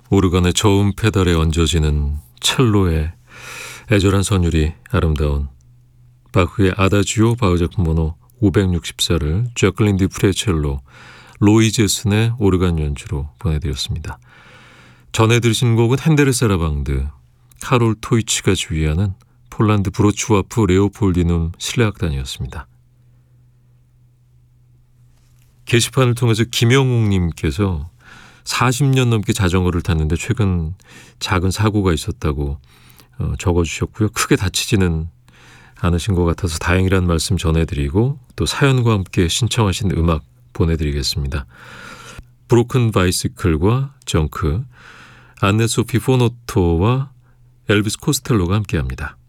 오르간의 저음 페달에 얹어지는 첼로의 애절한 선율이 아름다운 바흐의 아다지오 바흐작품 번호 564를 저클린 디프레 첼로, 로이 제슨의 오르간 연주로 보내드렸습니다. 전해 들으신 곡은 핸델의 사라방드, 카롤 토이치가 주의하는 폴란드 브로츠와프 레오폴디눔 실내악단이었습니다. 게시판을 통해서 김영웅님께서 40년 넘게 자전거를 탔는데 최근 작은 사고가 있었다고 적어주셨고요. 크게 다치지는 않으신 것 같아서 다행이라는 말씀 전해드리고 또 사연과 함께 신청하신 음악 보내드리겠습니다. 브로큰 바이시클과 정크, 안네 소피 포노토와 엘비스 코스텔로가 함께합니다.